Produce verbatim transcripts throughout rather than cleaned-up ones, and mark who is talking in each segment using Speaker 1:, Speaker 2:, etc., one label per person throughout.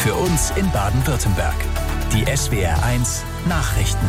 Speaker 1: Für uns in Baden-Württemberg. Die S W R eins Nachrichten.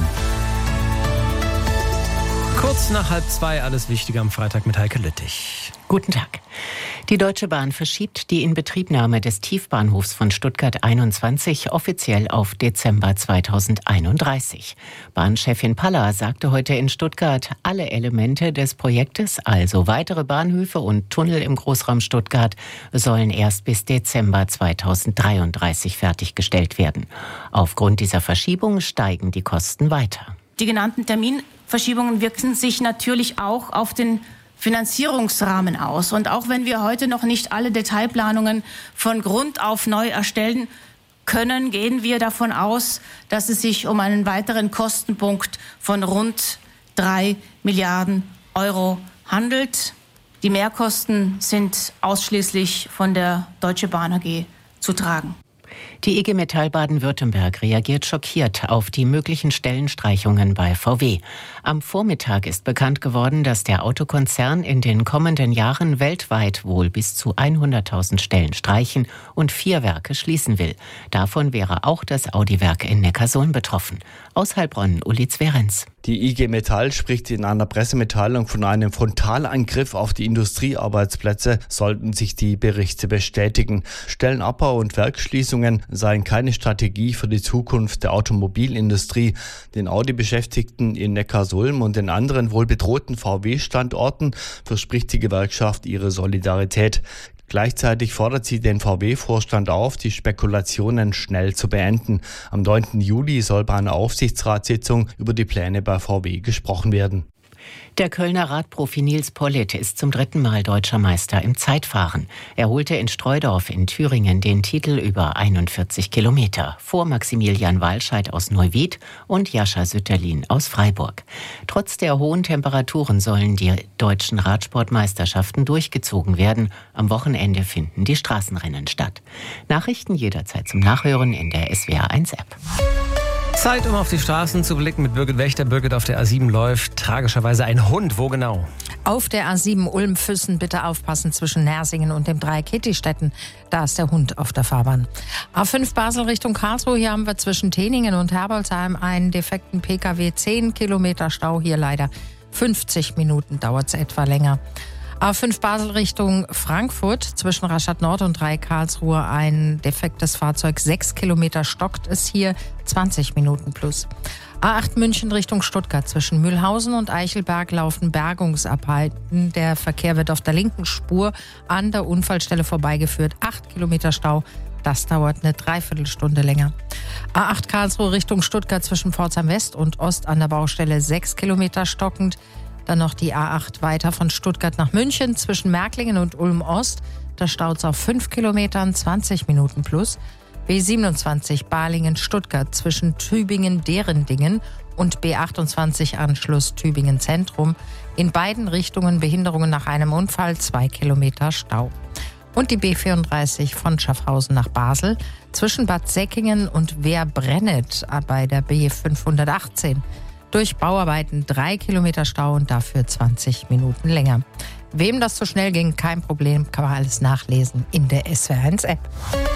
Speaker 2: Kurz nach halb zwei, alles Wichtige am Freitag mit Heike Lüttich.
Speaker 3: Guten Tag. Die Deutsche Bahn verschiebt die Inbetriebnahme des Tiefbahnhofs von Stuttgart einundzwanzig offiziell auf Dezember zweitausendeinunddreißig. Bahnchefin Paller sagte heute in Stuttgart, alle Elemente des Projektes, also weitere Bahnhöfe und Tunnel im Großraum Stuttgart, sollen erst bis Dezember zweitausenddreiunddreißig fertiggestellt werden. Aufgrund dieser Verschiebung steigen die Kosten weiter.
Speaker 4: Die genannten Terminverschiebungen wirken sich natürlich auch auf den Finanzierungsrahmen aus. Und auch wenn wir heute noch nicht alle Detailplanungen von Grund auf neu erstellen können, gehen wir davon aus, dass es sich um einen weiteren Kostenpunkt von rund drei Milliarden Euro handelt. Die Mehrkosten sind ausschließlich von der Deutsche Bahn A G zu tragen.
Speaker 3: Die I G Metall Baden-Württemberg reagiert schockiert auf die möglichen Stellenstreichungen bei V W. Am Vormittag ist bekannt geworden, dass der Autokonzern in den kommenden Jahren weltweit wohl bis zu hunderttausend Stellen streichen und vier Werke schließen will. Davon wäre auch das Audi-Werk in Neckarsulm betroffen. Aus Heilbronn, Uli Zwerenz.
Speaker 5: Die I G Metall spricht in einer Pressemitteilung von einem Frontalangriff auf die Industriearbeitsplätze, sollten sich die Berichte bestätigen. Stellenabbau und Werksschließungen seien keine Strategie für die Zukunft der Automobilindustrie. Den Audi-Beschäftigten in Neckarsulm und den anderen wohl bedrohten V W-Standorten verspricht die Gewerkschaft ihre Solidarität. Gleichzeitig fordert sie den V W-Vorstand auf, die Spekulationen schnell zu beenden. Am neunten Juli soll bei einer Aufsichtsratssitzung über die Pläne bei V W gesprochen werden.
Speaker 3: Der Kölner Radprofi Nils Politt ist zum dritten Mal deutscher Meister im Zeitfahren. Er holte in Streudorf in Thüringen den Titel über einundvierzig Kilometer vor Maximilian Walscheid aus Neuwied und Jascha Sütterlin aus Freiburg. Trotz der hohen Temperaturen sollen die deutschen Radsportmeisterschaften durchgezogen werden. Am Wochenende finden die Straßenrennen statt. Nachrichten jederzeit zum Nachhören in der S W R eins App.
Speaker 2: Zeit, um auf die Straßen zu blicken mit Birgit Wächter. Birgit, auf der A sieben läuft tragischerweise ein Hund. Wo genau?
Speaker 6: Auf der A sieben Ulm-Füssen, bitte aufpassen, zwischen Nersingen und dem Dreieck Hittistetten. Da ist der Hund auf der Fahrbahn. A fünf Basel Richtung Karlsruhe, hier haben wir zwischen Teningen und Herbolzheim einen defekten P K W. zehn Kilometer Stau, hier leider fünfzig Minuten dauert es etwa länger. A fünf Basel Richtung Frankfurt, zwischen Rastatt Nord und Dreieck Karlsruhe ein defektes Fahrzeug. sechs Kilometer stockt es hier, zwanzig Minuten plus. A acht München Richtung Stuttgart, zwischen Mühlhausen und Eichelberg laufen Bergungsarbeiten. Der Verkehr wird auf der linken Spur an der Unfallstelle vorbeigeführt. acht Kilometer Stau, das dauert eine Dreiviertelstunde länger. A acht Karlsruhe Richtung Stuttgart, zwischen Pforzheim West und Ost an der Baustelle sechs Kilometer stockend. Dann noch die A acht weiter von Stuttgart nach München, zwischen Märklingen und Ulm-Ost. Da staut es auf fünf Kilometern, zwanzig Minuten plus. B siebenundzwanzig Balingen-Stuttgart, zwischen Tübingen-Derendingen und B achtundzwanzig Anschluss Tübingen-Zentrum. In beiden Richtungen Behinderungen nach einem Unfall, zwei Kilometer Stau. Und die B vierunddreißig von Schaffhausen nach Basel, zwischen Bad Säckingen und Werbrennet bei der B fünfhundertachtzehn. Durch Bauarbeiten drei Kilometer Stau und dafür zwanzig Minuten länger. Wem das zu schnell ging, kein Problem, kann man alles nachlesen in der S W R eins App.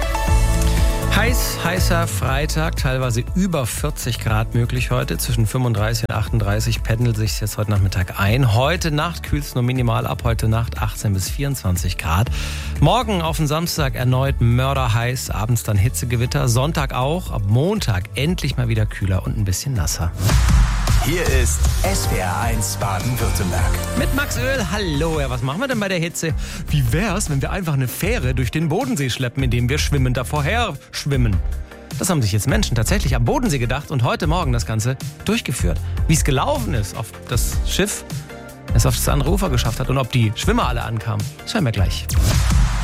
Speaker 2: Heiß, heißer Freitag, teilweise über vierzig Grad möglich heute. Zwischen fünfunddreißig und achtunddreißig pendelt sich jetzt heute Nachmittag ein. Heute Nacht kühlt es nur minimal ab, heute Nacht achtzehn bis vierundzwanzig Grad. Morgen auf den Samstag erneut mörderheiß, abends dann Hitzegewitter. Sonntag auch, ab Montag endlich mal wieder kühler und ein bisschen nasser.
Speaker 1: Hier ist S W R eins Baden-Württemberg.
Speaker 2: Mit Max Öl, hallo. Ja, was machen wir denn bei der Hitze? Wie wär's, wenn wir einfach eine Fähre durch den Bodensee schleppen, indem wir schwimmend davor her schwimmen? Das haben sich jetzt Menschen tatsächlich am Bodensee gedacht und heute Morgen das Ganze durchgeführt. Wie es gelaufen ist, ob das Schiff es auf das andere Ufer geschafft hat und ob die Schwimmer alle ankamen, das hören wir gleich.